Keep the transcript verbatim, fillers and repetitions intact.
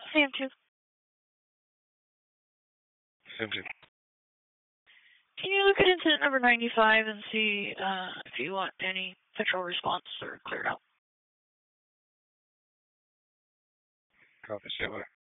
Sam two. Sam two. Can you look at incident number ninety-five and see uh, if you want any petrol response or cleared out? Copy, stand by.